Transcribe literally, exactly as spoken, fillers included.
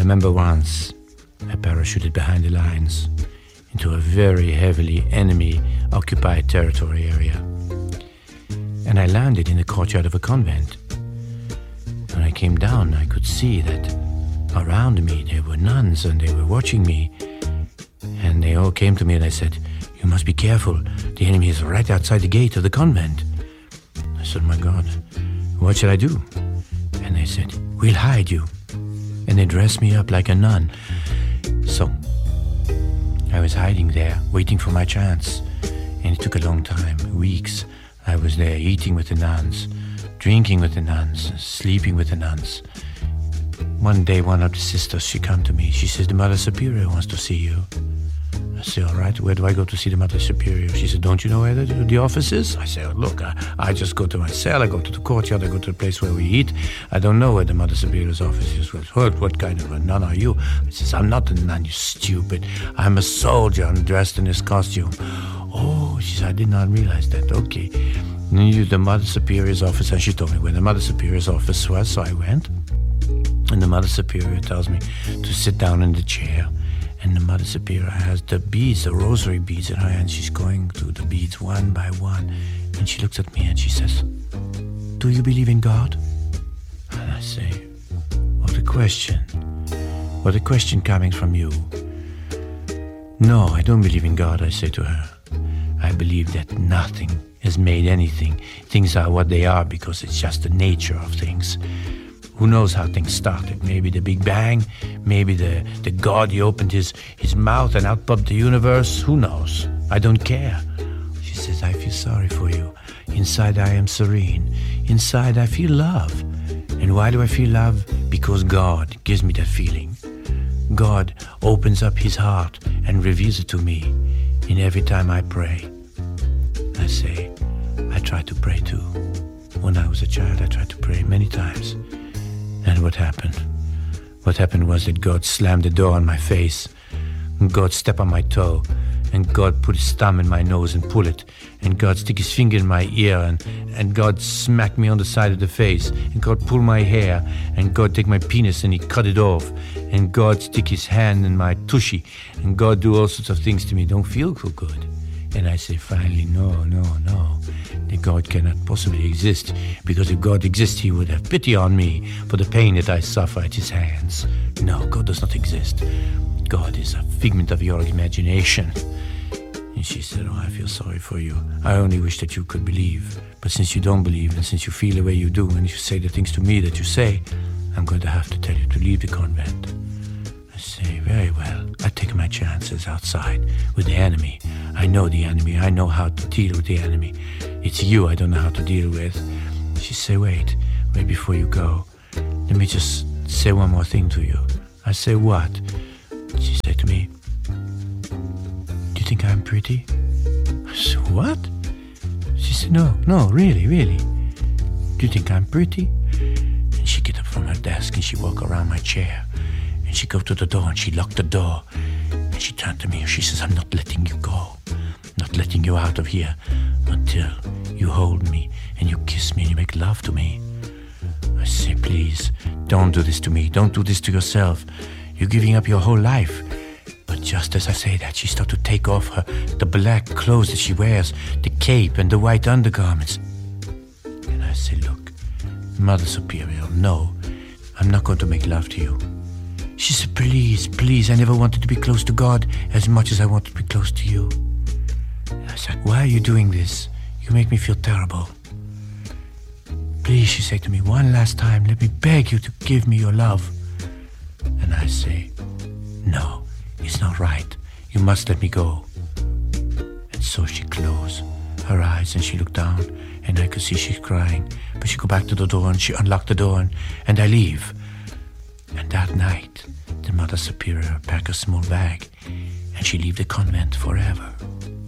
remember once I parachuted behind the lines into a very heavily enemy-occupied territory area. And I landed in the courtyard of a convent. When I came down, I could see that around me there were nuns and they were watching me. And they all came to me and I said, "You must be careful. The enemy is right outside the gate of the convent." I said, "My God, what should I do?" And they said, "We'll hide you." And they dressed me up like a nun. So I was hiding there, waiting for my chance. And it took a long time, weeks. I was there eating with the nuns, drinking with the nuns, sleeping with the nuns. One day, one of the sisters, she came to me. She says, "The Mother Superior wants to see you." I say, "All right, where do I go to see the Mother Superior?" She said, "Don't you know where the, the office is?" I say, "Oh, look, I, I just go to my cell, I go to the courtyard, I go to the place where we eat. I don't know where the Mother Superior's office is." Well, what, what kind of a nun are you? I says, "I'm not a nun, you stupid. I'm a soldier, I'm dressed in this costume." "Oh," she said, "I did not realize that. Okay." And then you the Mother Superior's office, and she told me where the Mother Superior's office was, so I went. And the Mother Superior tells me to sit down in the chair. And the Mother Superior has the beads, the rosary beads in her hand. She's going through the beads one by one. And she looks at me and she says, "Do you believe in God?" And I say, "What a question. What a question coming from you." "No, I don't believe in God," I say to her. "I believe that nothing has made anything. Things are what they are because it's just the nature of things. Who knows how things started? Maybe the Big Bang, maybe the, the God, he opened his, his mouth and out popped the universe. Who knows? I don't care." She says, "I feel sorry for you. Inside I am serene. Inside I feel love. And why do I feel love? Because God gives me that feeling. God opens up his heart and reveals it to me. And every time I pray," I say, "I try to pray too. When I was a child, I tried to pray many times. And what happened? What happened was that God slammed the door on my face. And God stepped on my toe. And God put his thumb in my nose and pull it. And God stick his finger in my ear. And, and God smacked me on the side of the face. And God pull my hair. And God take my penis and he cut it off. And God stick his hand in my tushy. And God do all sorts of things to me. Don't feel so good." And I say, finally, no, no, no. The God cannot possibly exist, because if God exists, he would have pity on me for the pain that I suffer at his hands. No, God does not exist. God is a figment of your imagination. And she said, "Oh, I feel sorry for you. I only wish that you could believe. But since you don't believe, and since you feel the way you do, and you say the things to me that you say, I'm going to have to tell you to leave the convent." I say, "Very well. I take my chances outside with the enemy. I know the enemy. I know how to deal with the enemy. It's you I don't know how to deal with." She say, wait, wait before you go. Let me just say one more thing to you." I say, "What?" She said to me, "Do you think I'm pretty?" I said, "What?" She said, "No, no, really, really. Do you think I'm pretty?" And she get up from her desk and she walk around my chair. And she go to the door and she locked the door. And she turned to me and she says, "I'm not letting you go. Not letting you out of here until you hold me and you kiss me and you make love to me." I say, "Please, don't do this to me. Don't do this to yourself. You're giving up your whole life." But just as I say that, she starts to take off her the black clothes that she wears, the cape and the white undergarments. And I say, "Look, Mother Superior, no, I'm not going to make love to you." She said, "Please, please, I never wanted to be close to God as much as I wanted to be close to you." And I said, "Why are you doing this? You make me feel terrible. Please," she said to me, "one last time, let me beg you to give me your love." And I say, "No, it's not right. You must let me go." And so she closed her eyes and she looked down and I could see she's crying. But she go back to the door and she unlocked the door and, and I leave. And that night, the Mother Superior packed a small bag and she leave the convent forever.